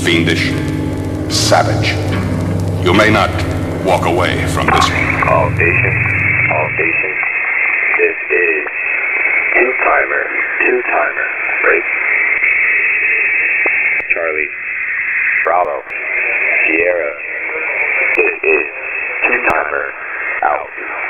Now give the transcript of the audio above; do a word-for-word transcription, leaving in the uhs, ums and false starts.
fiendish, savage. You may not walk away from this one. All stations, all stations. This is two-timer, two-timer. Break. Charlie, Bravo, Sierra. This is two-timer. Out.